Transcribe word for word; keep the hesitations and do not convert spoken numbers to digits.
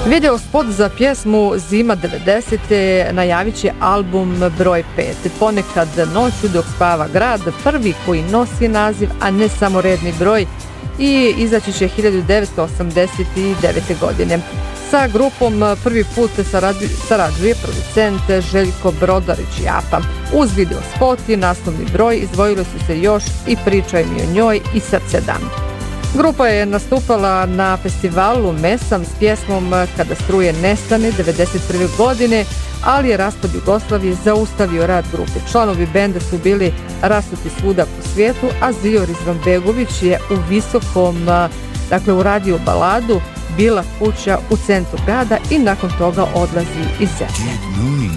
Video spot za pjesmu Zima devedesete najavit će album broj pet. Ponekad noću dok spava grad, prvi koji nosi naziv, a ne samo redni broj, i izaći će hiljadu devetsto osamdeset devete. godine. Sa grupom prvi put sarađuje producent Željko Brodarić-Japa. Uz video spot i naslovni broj izdvojili su se još i Pričaj mi o njoj i Srce dam. Grupa je nastupala na festivalu Mesam s pjesmom Kada struje nestane devedeset prve. godine, ali je raspad Jugoslavije zaustavio rad grupe. Članovi benda su bili rasuti svuda po svijetu, a Zio Rizvanbegović je u visokom, dakle u radio baladu Bila kuća u centru grada i nakon toga odlazi iz zemlje.